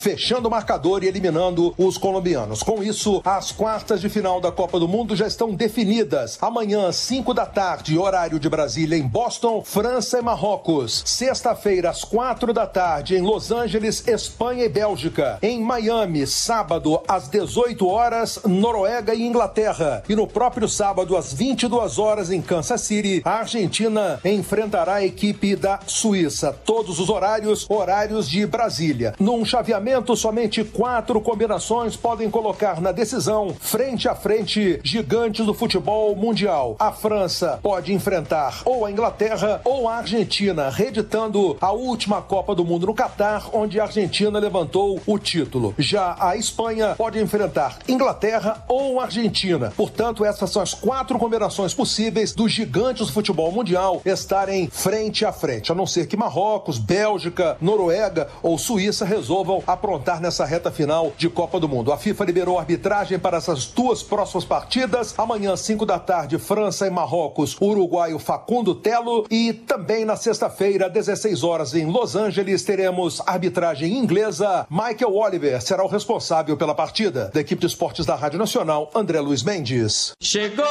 fechando o marcador e eliminando os colombianos. Com isso, as quartas de final da Copa do Mundo já estão definidas. Amanhã, 5 da tarde, horário de Brasília, em Boston, França e Marrocos. Sexta-feira, às 4 da tarde, em Los Angeles, Espanha e Bélgica. Em Miami, sábado, às 18 horas, Noruega e Inglaterra. E no próprio sábado, às 22 horas, em Kansas City, a Argentina enfrentará a equipe da Suíça. Todos os horários de Brasília. Num chaveamento, somente 4 combinações podem colocar na decisão, frente a frente, gigantes do futebol mundial. A França pode enfrentar ou a Inglaterra ou a Argentina, reeditando a última Copa do Mundo no Catar, onde a Argentina levantou o título. Já a Espanha pode enfrentar Inglaterra ou Argentina. Portanto, essas são as 4 combinações possíveis dos gigantes do futebol mundial estarem frente a frente, a não ser que Marrocos, Bélgica, Noruega ou Suíça resolvam aprontar nessa reta final de Copa do Mundo. A FIFA liberou a arbitragem para essas 2 próximas partidas. Amanhã, 5 da tarde, França e Marrocos, o uruguaio Facundo Telo. E também na sexta-feira, 16 horas, em Los Angeles, teremos arbitragem inglesa. Michael Oliver será o responsável pela partida. Da equipe de esportes da Rádio Nacional, André Luiz Mendes. Chegou,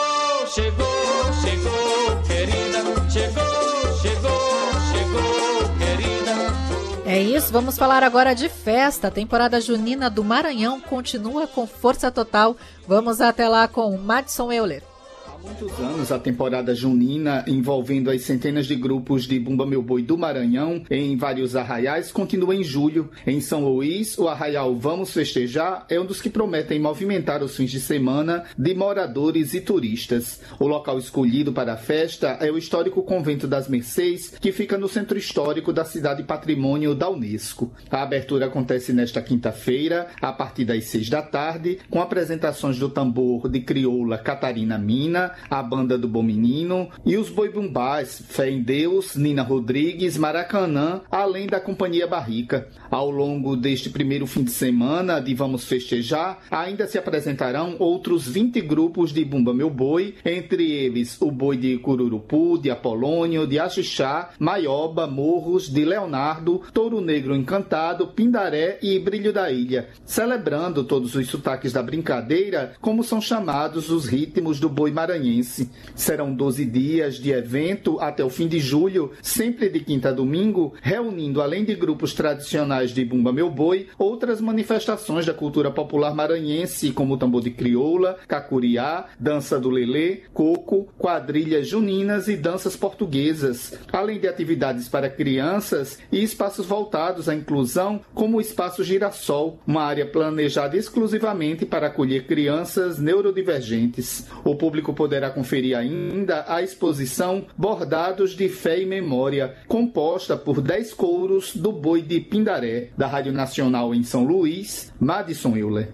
querida, chegou. É isso, vamos falar agora de festa. A temporada junina do Maranhão continua com força total. Vamos até lá com o Madison Euler. Há muitos anos, a temporada junina, envolvendo as centenas de grupos de Bumba Meu Boi do Maranhão em vários arraiais, continua em julho. Em São Luís, o arraial Vamos Festejar é um dos que prometem movimentar os fins de semana de moradores e turistas. O local escolhido para a festa é o histórico Convento das Mercês, que fica no centro histórico da cidade Patrimônio da Unesco. A abertura acontece nesta quinta-feira, a partir das 6 da tarde, com apresentações do tambor de crioula Catarina Mina, a Banda do Bom Menino e os Boi Bumbás, Fé em Deus, Nina Rodrigues, Maracanã, além da Companhia Barrica. Ao longo deste primeiro fim de semana de Vamos Festejar, ainda se apresentarão outros 20 grupos de Bumba Meu Boi, entre eles o boi de Cururupu, de Apolônio, de Axixá, Maioba, Morros, de Leonardo, Touro Negro Encantado, Pindaré e Brilho da Ilha, celebrando todos os sotaques da brincadeira, como são chamados os ritmos do boi maranhense. Serão 12 dias de evento até o fim de julho, sempre de quinta a domingo, reunindo, além de grupos tradicionais de Bumba Meu Boi, outras manifestações da cultura popular maranhense, como o tambor de crioula, cacuriá, dança do lelê, coco, quadrilhas juninas e danças portuguesas, além de atividades para crianças e espaços voltados à inclusão, como o Espaço Girassol, uma área planejada exclusivamente para acolher crianças neurodivergentes. O público poderá conferir ainda a exposição Bordados de Fé e Memória, composta por 10 couros do Boi de Pindaré. Da Rádio Nacional em São Luís, Madison Euler.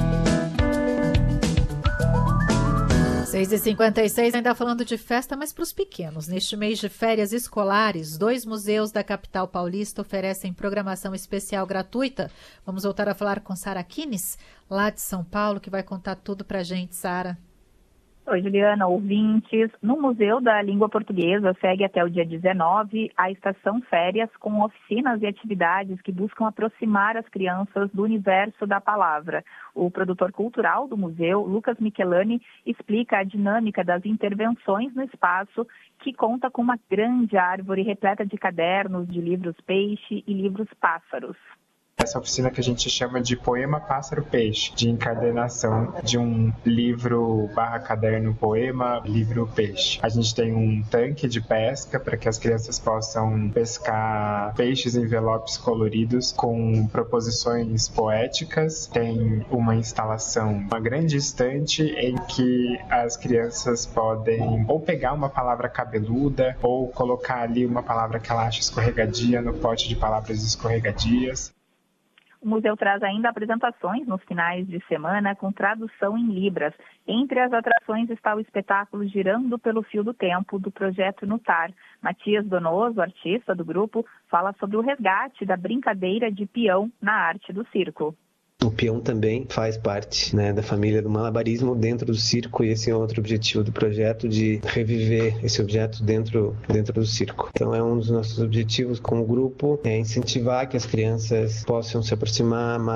6h56, ainda falando de festa, mas para os pequenos. Neste mês de férias escolares, 2 museus da capital paulista oferecem programação especial gratuita. Vamos voltar a falar com Sara Kines, lá de São Paulo, que vai contar tudo para a gente, Sara. Oi, Juliana, ouvintes. No Museu da Língua Portuguesa segue até o dia 19 a Estação Férias, com oficinas e atividades que buscam aproximar as crianças do universo da palavra. O produtor cultural do museu, Lucas Michelani, explica a dinâmica das intervenções no espaço, que conta com uma grande árvore repleta de cadernos, de livros peixe e livros pássaros. Essa oficina que a gente chama de Poema Pássaro Peixe, de encadernação de um livro / caderno poema, livro peixe. A gente tem um tanque de pesca para que as crianças possam pescar peixes em envelopes coloridos com proposições poéticas. Tem uma instalação, uma grande estante em que as crianças podem ou pegar uma palavra cabeluda ou colocar ali uma palavra que ela acha escorregadia no pote de palavras escorregadias. O museu traz ainda apresentações nos finais de semana com tradução em Libras. Entre as atrações está o espetáculo Girando pelo Fio do Tempo, do projeto Nutar. Matias Donoso, artista do grupo, fala sobre o resgate da brincadeira de peão na arte do circo. O peão também faz parte, né, da família do malabarismo dentro do circo, e esse é outro objetivo do projeto, de reviver esse objeto dentro do circo. Então é um dos nossos objetivos com o grupo, é incentivar que as crianças possam se aproximar mais